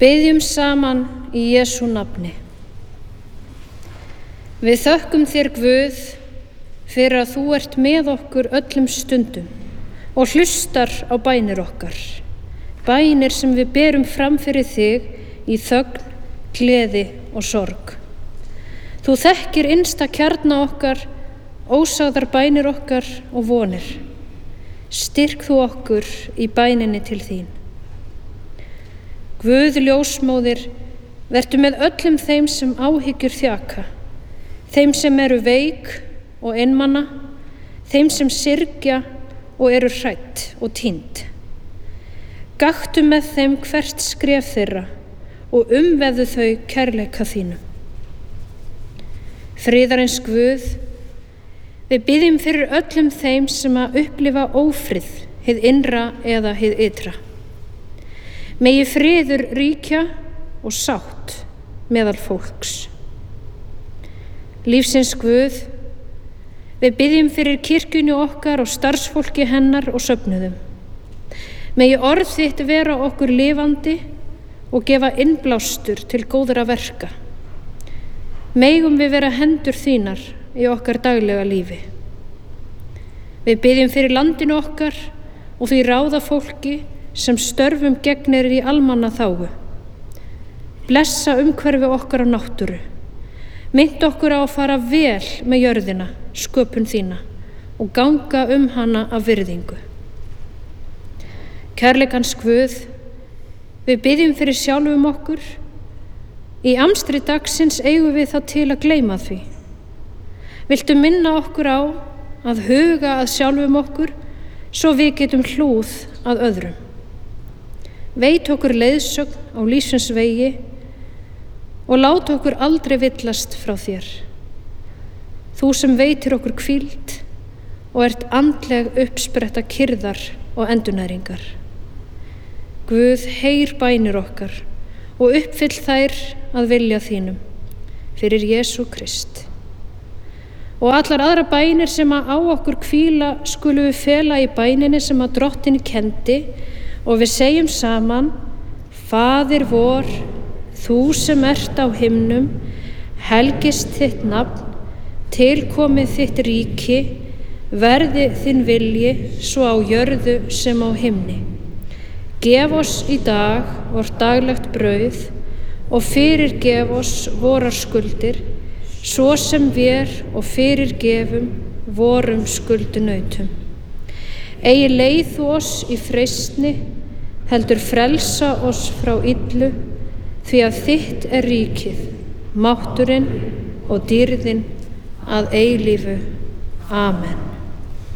Biðjum saman í Jesú nafni. Við þökkum þér, Guð, fyrir að þú ert með okkur öllum stundum og hlustar á bænir okkar. Bænir sem við berum fram fyrir þig í þögn, gleði og sorg. Þú þekkir innsta kjarna okkar, ósagðar bænir okkar og vonir. Styrk þú okkur í bæninni til þín. Guð ljósmóðir, vertu með öllum þeim sem áhyggjur þjaka, þeim sem eru veik og einmana, þeim sem syrgja og eru hrædd og týnd. Gakktu með þeim hvert skref þeirra og umvefðu þau kærleika þínum. Friðarins Guð, við biðjum fyrir öllum þeim sem að upplifa ófrið, hið innra eða hið ytra. Megi friður ríkja og sátt meðal fólks. Lífsins Guð, við biðjum fyrir kirkjunni okkar og starfsfólki hennar og söfnuðum. Megi orð þitt vera okkur lifandi og gefa innblástur til góðra verka. Megum við vera hendur þínar í okkar daglega lífi. Við biðjum fyrir landinu okkar og því ráða fólki sem störfum gegnir í almannaþágu. Blessa umhverfi okkar á náttúru. Mynd okkur á að fara vel með jörðina, sköpun þína, og ganga hana af virðingu. Kærleikans Guð, við biðjum fyrir sjálfum okkur. Í amstri dagsins eigum við það til að gleyma því. Viltu minna okkur á að huga að sjálfum okkur, svo við getum hlúð að öðrum. Veit okkur leiðsögn á lífsins vegi og lát okkur aldrei villast frá þér. Þú sem veitir okkur hvíld og ert andleg uppspretta kyrrðar og endurnæringar. Guð, heyr bænir okkar og uppfyll þær að vilja þínum, fyrir Jesú Krist. Og allar aðra bænir sem að á okkur hvíla skulum við fela í bæninni sem að Drottinn kenndi, og við segjum saman: Faðir vor, þú sem ert á himnum, helgist þitt nafn, tilkomið þitt ríki, verði þinn vilji svo á jörðu sem á himni. Gef oss í dag vort daglegt brauð og fyrirgef oss vorar skuldir, svo sem við og fyrirgefum vorum skuldunautum. Eigi leið þú oss í freistni, heldur frelsa oss frá illu, því að þitt er ríkið, mátturinn og dýrðin að eilífu. Amen.